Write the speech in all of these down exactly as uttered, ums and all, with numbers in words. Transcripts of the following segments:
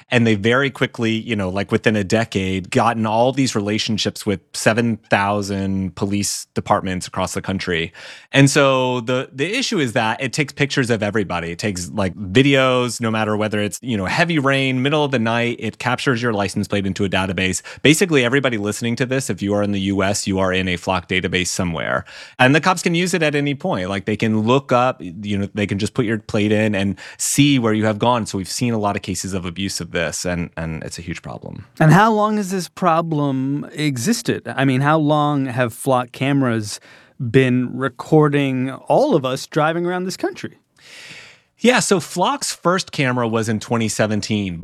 And they very quickly, you know, like within a decade, gotten all these relationships with seven thousand police departments across the country. And so the the issue is that it takes pictures of everybody. It takes like videos, no matter whether it's, you know, heavy rain, middle of the night, it captures your license plate into a database. Basically, everybody listening to this, if you are in the U S, you are in a Flock database somewhere. And the cops can use it at any point. Like they can look up, you know, they can just put your plate in and see where you have gone. So we've seen a lot of cases of abuse of this, and, and it's a huge problem. And how long has this problem existed? I mean, how long have Flock cameras been recording all of us driving around this country? Yeah, so Flock's first camera was in twenty seventeen.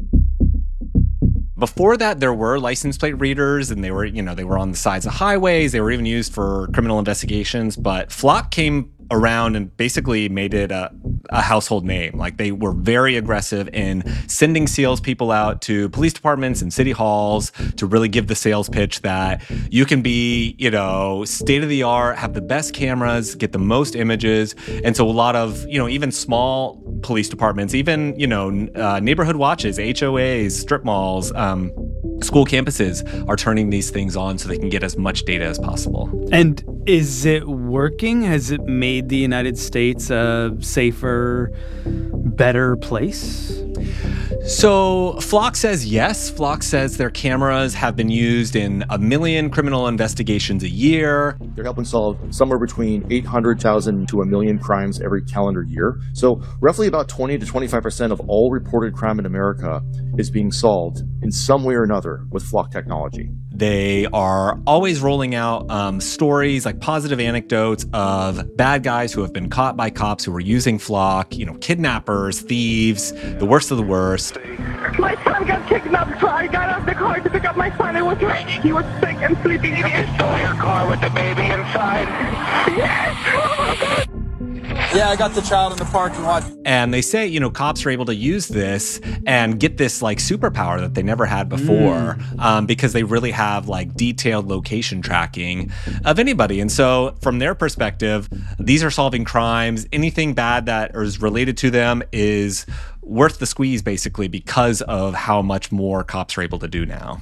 Before that, there were license plate readers, and they were, you know, they were on the sides of highways. They were even used for criminal investigations. But Flock came around and basically made it a, a household name. Like they were very aggressive in sending salespeople out to police departments and city halls to really give the sales pitch that you can be, you know, state of the art, have the best cameras, get the most images. And so a lot of, you know, even small police departments, even, you know, uh, neighborhood watches, H O As, strip malls, um, school campuses are turning these things on so they can get as much data as possible. And is it working? Has it made the United States a safer, better place? So Flock says yes. Flock says their cameras have been used in a million criminal investigations a year. They're helping solve somewhere between eight hundred thousand to a million crimes every calendar year. So roughly about twenty to twenty-five percent of all reported crime in America is being solved in some way or another with Flock technology. They are always rolling out um, stories, like positive anecdotes of bad guys who have been caught by cops who were using Flock, you know, kidnappers, thieves, the worst of the worst. My son got kidnapped, so I got out of the car to pick up my son. It was he was sick and sleeping. You stole your car with the baby inside? Yes! Oh my God! Yeah, I got the child in the parking lot. And they say, you know, cops are able to use this and get this like superpower that they never had before mm. um, because they really have like detailed location tracking of anybody. And so from their perspective, these are solving crimes. Anything bad that is related to them is worth the squeeze, basically, because of how much more cops are able to do now.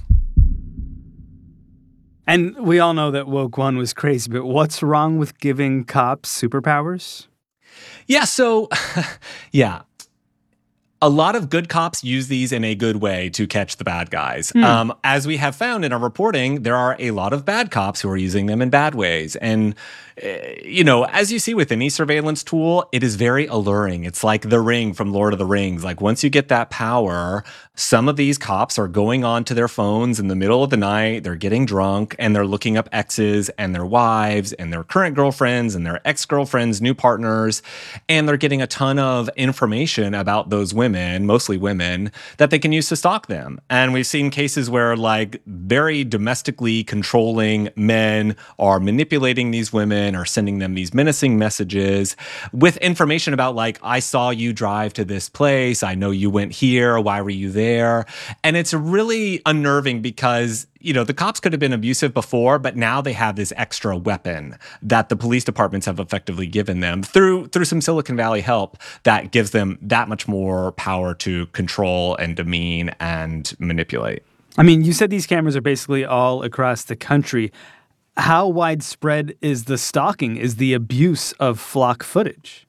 And we all know that Woke One was crazy, but what's wrong with giving cops superpowers? Yeah, so, yeah. A lot of good cops use these in a good way to catch the bad guys. Hmm. Um, as we have found in our reporting, there are a lot of bad cops who are using them in bad ways. And, uh, you know, as you see with any surveillance tool, it is very alluring. It's like the ring from Lord of the Rings. Like once you get that power, some of these cops are going on to their phones in the middle of the night. They're getting drunk and they're looking up exes and their wives and their current girlfriends and their ex-girlfriends, new partners. And they're getting a ton of information about those women. Women, mostly women, that they can use to stalk them. And we've seen cases where like very domestically controlling men are manipulating these women or sending them these menacing messages with information about like, I saw you drive to this place. I know you went here. Why were you there? And it's really unnerving because you know, the cops could have been abusive before, but now they have this extra weapon that the police departments have effectively given them through through some Silicon Valley help that gives them that much more power to control and demean and manipulate. I mean, you said these cameras are basically all across the country. How widespread is the stalking, is the abuse of Flock footage?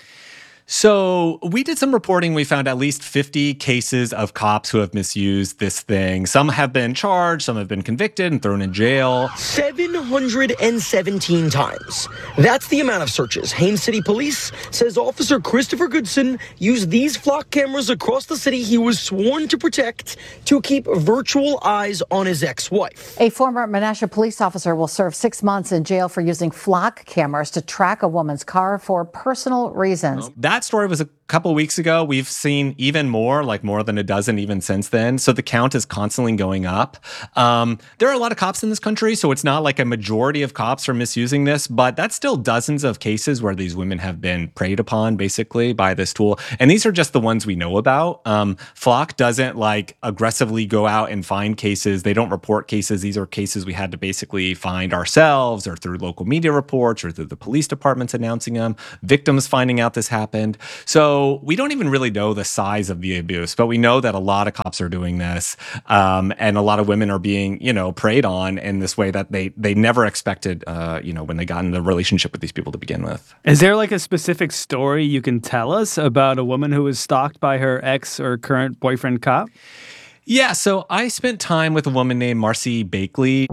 So we did some reporting. We found at least fifty cases of cops who have misused this thing. Some have been charged, some have been convicted and thrown in jail. seven hundred seventeen times. That's the amount of searches. Haines City Police says Officer Christopher Goodson used these Flock cameras across the city he was sworn to protect to keep virtual eyes on his ex-wife. A former Menasha police officer will serve six months in jail for using Flock cameras to track a woman's car for personal reasons. That story was a couple weeks ago. We've seen even more, like more than a dozen even since then. So the count is constantly going up. Um, there are a lot of cops in this country, so it's not like a majority of cops are misusing this, but that's still dozens of cases where these women have been preyed upon, basically, by this tool. And these are just the ones we know about. Um, Flock doesn't like aggressively go out and find cases. They don't report cases. These are cases we had to basically find ourselves or through local media reports or through the police departments announcing them, victims finding out this happened. So So we don't even really know the size of the abuse, but we know that a lot of cops are doing this, um, and a lot of women are being, you know, preyed on in this way that they they never expected, uh, you know, when they got into a relationship with these people to begin with. Is there like a specific story you can tell us about a woman who was stalked by her ex or current boyfriend cop? Yeah, so I spent time with a woman named Marcy Bakley.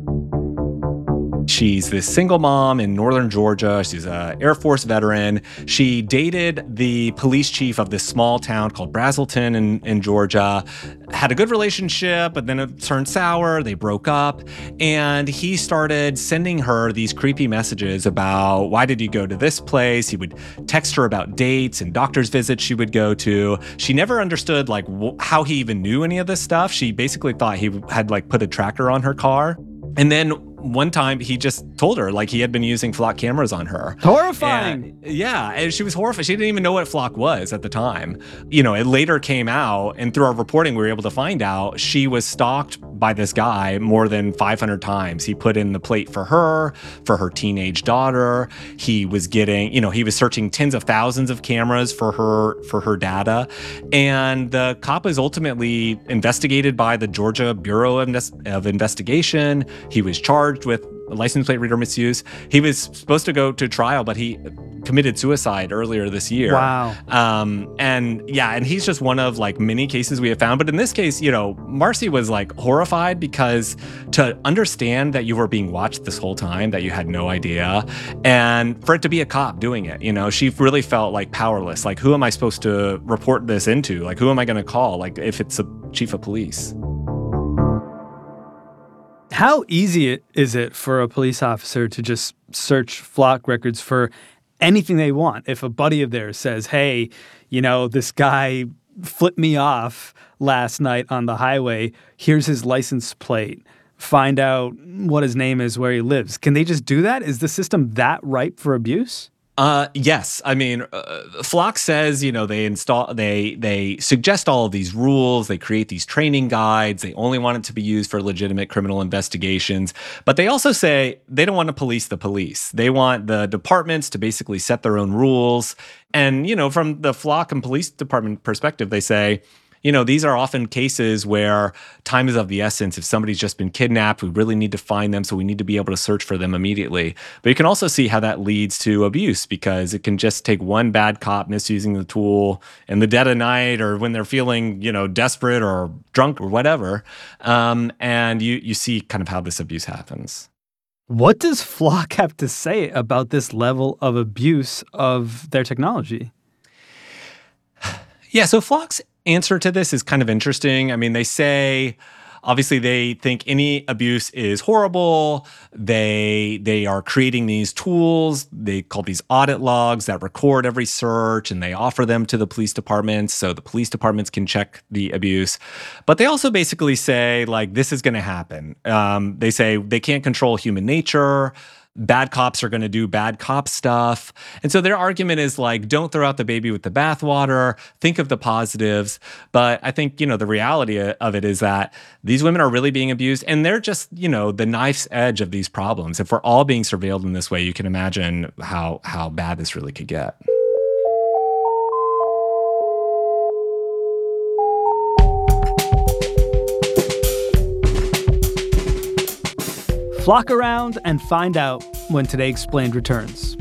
She's this single mom in northern Georgia. She's an Air Force veteran. She dated the police chief of this small town called Brazelton in, in Georgia, had a good relationship, but then it turned sour. They broke up, and he started sending her these creepy messages about, why did you go to this place? He would text her about dates and doctor's visits she would go to. She never understood like wh- how he even knew any of this stuff. She basically thought he had like put a tracker on her car. And then one time he just told her like he had been using flock cameras on her. Horrifying. And, yeah. And she was horrified. She didn't even know what flock was at the time. You know, it later came out, and through our reporting, we were able to find out she was stalked by this guy more than five hundred times. He put in the plate for her, for her teenage daughter. He was getting, you know, he was searching tens of thousands of cameras for her, for her data. And the cop was ultimately investigated by the Georgia Bureau of, Inves- of Investigation. He was charged with license plate reader misuse. He was supposed to go to trial, but he committed suicide earlier this year. Wow. Um, and yeah, and he's just one of like many cases we have found. But in this case, you know, Marcy was like horrified because to understand that you were being watched this whole time, that you had no idea, and for it to be a cop doing it, you know, she really felt like powerless. Like, who am I supposed to report this into? Like, who am I going to call? Like, if it's a chief of police. How easy is it for a police officer to just search flock records for anything they want? If a buddy of theirs says, hey, you know, this guy flipped me off last night on the highway, here's his license plate, find out what his name is, where he lives. Can they just do that? Is the system that ripe for abuse? Uh, yes. I mean, uh, Flock says, you know, they install, they, they suggest all of these rules. They create these training guides. They only want it to be used for legitimate criminal investigations. But they also say they don't want to police the police. They want the departments to basically set their own rules. And, you know, from the Flock and police department perspective, they say, you know, these are often cases where time is of the essence. If somebody's just been kidnapped, we really need to find them, so we need to be able to search for them immediately. But you can also see how that leads to abuse, because it can just take one bad cop misusing the tool in the dead of night, or when they're feeling, you know, desperate or drunk or whatever. Um, and you you see kind of how this abuse happens. What does Flock have to say about this level of abuse of their technology? Yeah, so Flock's answer to this is kind of interesting. I mean, they say, obviously, they think any abuse is horrible. They they are creating these tools. They call these audit logs that record every search, and they offer them to the police departments so the police departments can check the abuse. But they also basically say, like, this is going to happen. Um, they say they can't control human nature. Bad cops are going to do bad cop stuff. And so their argument is like, don't throw out the baby with the bathwater, think of the positives. But I think, you know, the reality of it is that these women are really being abused, and they're just, you know, the knife's edge of these problems. If we're all being surveilled in this way, you can imagine how how bad this really could get. Flock around and find out when Today Explained returns.